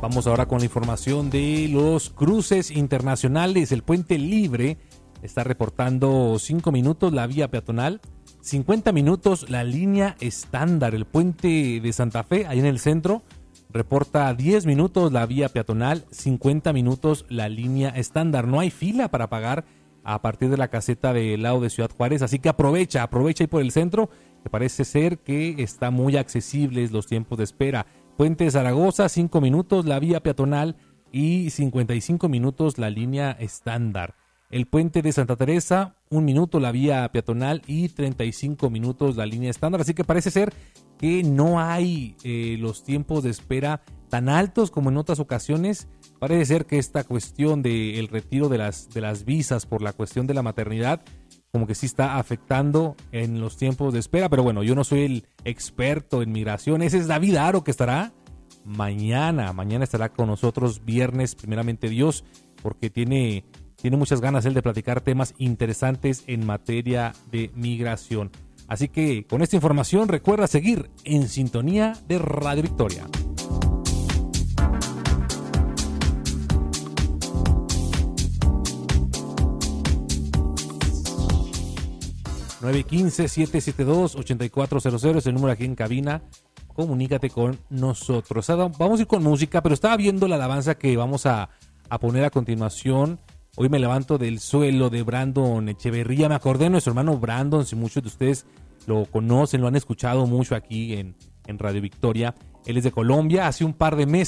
Vamos ahora con la información de los cruces internacionales. El Puente Libre está reportando 5 minutos la vía peatonal, 50 minutos la línea estándar. El Puente de Santa Fe, ahí en el centro, reporta 10 minutos la vía peatonal, 50 minutos la línea estándar. No hay fila para pagar a partir de la caseta del lado de Ciudad Juárez, así que aprovecha ahí por el centro, que parece ser que está muy accesibles los tiempos de espera. Puente de Zaragoza, 5 minutos la vía peatonal y 55 minutos la línea estándar. El Puente de Santa Teresa, 1 minuto la vía peatonal y 35 minutos la línea estándar. Así que parece ser que no hay los tiempos de espera tan altos como en otras ocasiones. Parece ser que esta cuestión del retiro de las visas por la cuestión de la maternidad como que sí está afectando en los tiempos de espera. Pero bueno, yo no soy el experto en migración. Ese es David Aro, que estará mañana estará con nosotros, viernes, primeramente Dios, porque tiene muchas ganas él de platicar temas interesantes en materia de migración. Así que con esta información recuerda seguir en sintonía de Radio Victoria. (915-772-8400) es el número aquí en cabina. Comunícate con nosotros. Vamos a ir con música, pero estaba viendo la alabanza que vamos a poner a continuación. Hoy me levanto del suelo, de Brandon Echeverría. Me acordé de nuestro hermano Brandon, si muchos de ustedes lo conocen, lo han escuchado mucho aquí en Radio Victoria. Él es de Colombia. Hace un par de meses